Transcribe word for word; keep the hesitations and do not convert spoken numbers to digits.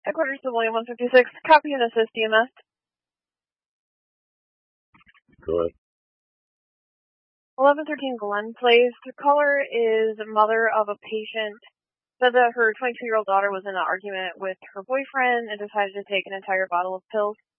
Headquarters to William one fifty-six, copy and assist D M S. Go ahead. eleven thirteen Glen Place. The caller is mother of a patient. Said that her twenty-two-year-old daughter was in an argument with her boyfriend and decided to take an entire bottle of pills.